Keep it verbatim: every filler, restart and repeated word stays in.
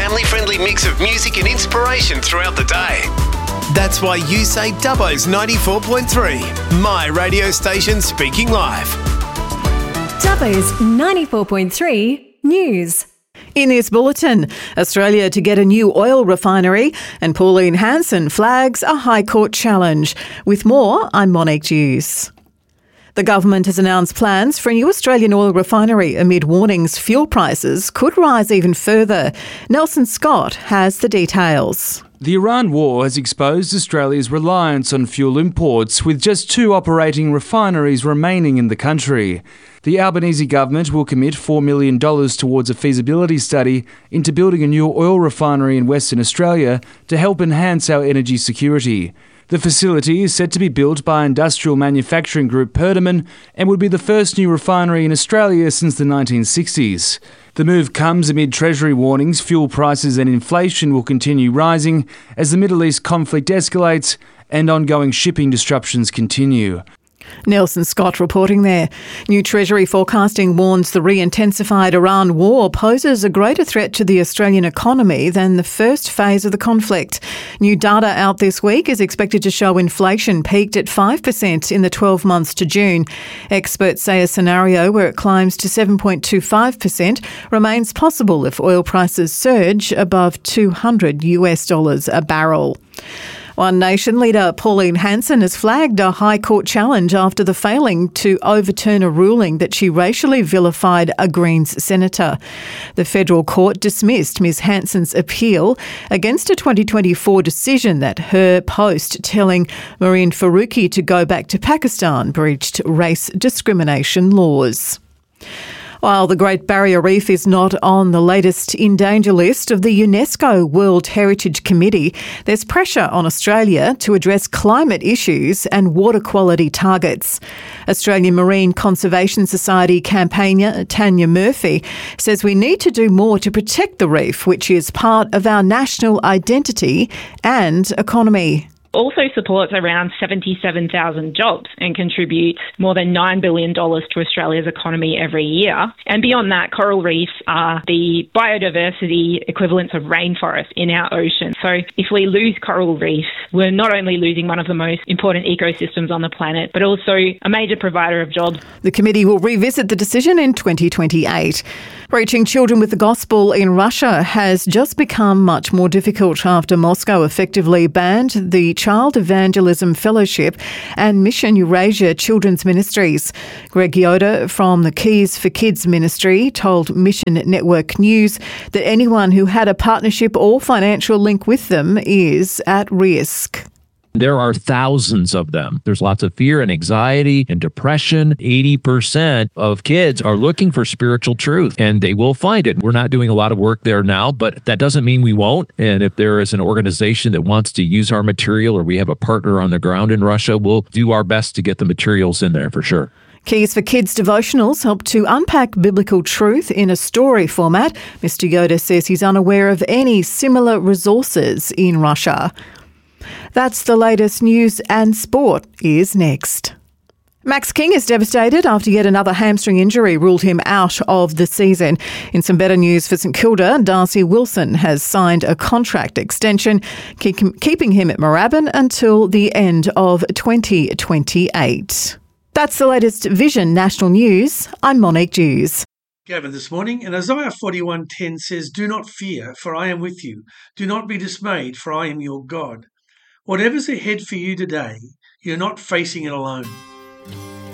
family-friendly mix of music and inspiration throughout the day. That's why you say Dubbo's ninety-four point three, my radio station speaking live. Dubbo's ninety-four point three News. In this bulletin, Australia to get a new oil refinery and Pauline Hanson flags a High Court challenge. With more, I'm Monique Hughes. The government has announced plans for a new Australian oil refinery amid warnings fuel prices could rise even further. Nelson Scott has the details. The Iran war has exposed Australia's reliance on fuel imports, with just two operating refineries remaining in the country. The Albanese government will commit four million dollars towards a feasibility study into building a new oil refinery in Western Australia to help enhance our energy security. The facility is set to be built by industrial manufacturing group Perdaman and would be the first new refinery in Australia since the nineteen sixties. The move comes amid Treasury warnings fuel prices and inflation will continue rising as the Middle East conflict escalates and ongoing shipping disruptions continue. Nelson Scott reporting there. New Treasury forecasting warns the re-intensified Iran war poses a greater threat to the Australian economy than the first phase of the conflict. New data out this week is expected to show inflation peaked at five percent in the twelve months to June. Experts say a scenario where it climbs to seven point two five percent remains possible if oil prices surge above two hundred US dollars a barrel. One Nation leader Pauline Hanson has flagged a High Court challenge after the failing to overturn a ruling that she racially vilified a Greens senator. The federal court dismissed Miz Hanson's appeal against a twenty twenty-four decision that her post telling Marine Faruqi to go back to Pakistan breached race discrimination laws. While the Great Barrier Reef is not on the latest in danger list of the UNESCO World Heritage Committee, there's pressure on Australia to address climate issues and water quality targets. Australian Marine Conservation Society campaigner Tanya Murphy says we need to do more to protect the reef, which is part of our national identity and economy. Also supports around seventy-seven thousand jobs and contributes more than nine billion dollars to Australia's economy every year. And beyond that, coral reefs are the biodiversity equivalents of rainforests in our ocean. So if we lose coral reefs, we're not only losing one of the most important ecosystems on the planet, but also a major provider of jobs. The committee will revisit the decision in twenty twenty-eight. Reaching children with the gospel in Russia has just become much more difficult after Moscow effectively banned the Child Evangelism Fellowship and Mission Eurasia Children's Ministries. Greg Yoder from the Keys for Kids Ministry told Mission Network News that anyone who had a partnership or financial link with them is at risk. There are thousands of them. There's lots of fear and anxiety and depression. eighty percent of kids are looking for spiritual truth, and they will find it. We're not doing a lot of work there now, but that doesn't mean we won't. And if there is an organization that wants to use our material, or we have a partner on the ground in Russia, we'll do our best to get the materials in there for sure. Keys for Kids devotionals help to unpack biblical truth in a story format. Mister Yoder says he's unaware of any similar resources in Russia. That's the latest news, and sport is next. Max King is devastated after yet another hamstring injury ruled him out of the season. In some better news for St Kilda, Darcy Wilson has signed a contract extension, keep, keeping him at Moorabbin until the end of twenty twenty-eight. That's the latest Vision National News. I'm Monique Hughes. Gavin this morning, and Isaiah forty-one ten says, "Do not fear, for I am with you. Do not be dismayed, for I am your God." Whatever's ahead for you today, you're not facing it alone.